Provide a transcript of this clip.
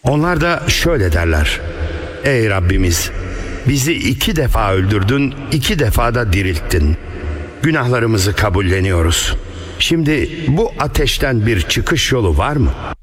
Onlar da şöyle derler: Ey Rabbimiz, bizi 2 defa öldürdün, 2 defa da dirilttin. Günahlarımızı kabulleniyoruz. Şimdi bu ateşten bir çıkış yolu var mı?